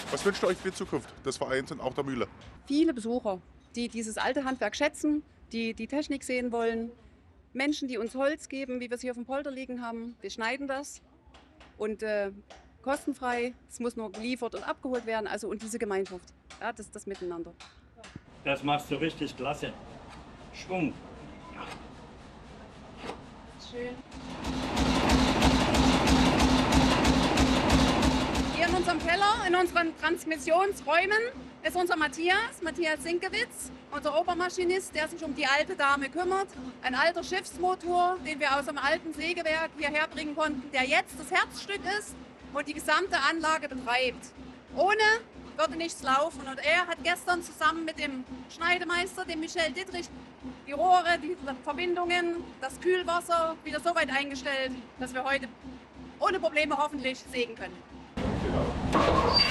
Was wünscht ihr euch für die Zukunft des Vereins und auch der Mühle? Viele Besucher, die dieses alte Handwerk schätzen, die die Technik sehen wollen. Menschen, die uns Holz geben, wie wir es hier auf dem Polder liegen haben. Wir schneiden das und kostenfrei. Es muss nur geliefert und abgeholt werden. Also und diese Gemeinschaft, ja, das Miteinander. Das machst du richtig klasse. Schwung. Schön. Hier in unserem Keller, in unseren Transmissionsräumen, ist unser Matthias Sinkewitz, unser Obermaschinist, der sich um die alte Dame kümmert. Ein alter Schiffsmotor, den wir aus einem alten Sägewerk hierher bringen konnten, der jetzt das Herzstück ist und die gesamte Anlage betreibt. Ohne würde nichts laufen. Und er hat gestern zusammen mit dem Schneidemeister, dem Michel Dittrich, die Rohre, die Verbindungen, das Kühlwasser wieder so weit eingestellt, dass wir heute ohne Probleme hoffentlich sägen können.